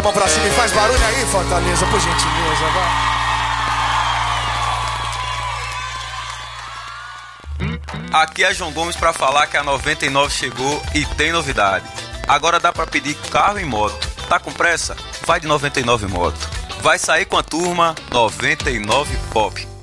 mão pra cima e faz barulho aí, Fortaleza, por gentileza, vai. Aqui é João Gomes pra falar que a 99 chegou e tem novidade. Agora dá pra pedir carro e moto. Tá com pressa? Vai de 99 Moto. Vai sair com a turma 99 Pop.